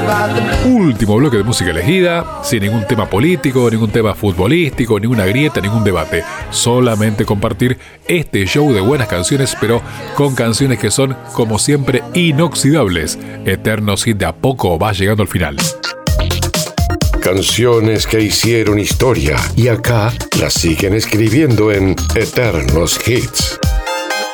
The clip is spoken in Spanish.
Último bloque de música elegida, sin ningún tema político, ningún tema futbolístico, ninguna grieta, ningún debate. Solamente compartir este show de buenas canciones, pero con canciones que son, como siempre, inoxidables. Eternos hit de a poco va llegando al final. Canciones que hicieron historia y acá las siguen escribiendo en Eternos Hits.